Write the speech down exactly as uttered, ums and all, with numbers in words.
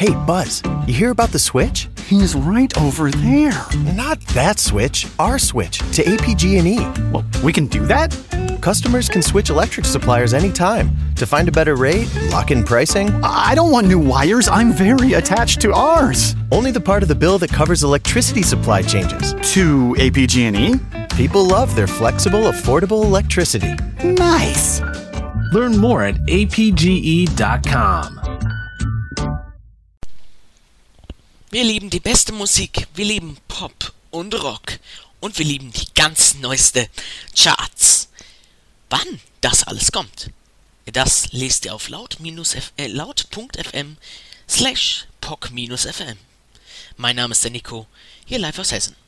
Hey, Buzz, you hear about the switch? He's right over there. Not that switch, our switch to A P G and E. Well, we can do that? Customers can switch electric suppliers anytime to find a better rate, lock in pricing. I don't want new wires. I'm very attached to ours. Only the part of the bill that covers electricity supply changes. To A P G and E? People love their flexible, affordable electricity. Nice. Learn more at A P G E dot com. Wir lieben die beste Musik, wir lieben Pop und Rock und wir lieben die ganz neueste Charts. Wann das alles kommt, das lest ihr auf laut.fm slash poc-fm. Mein Name ist der Nico, hier live aus Hessen.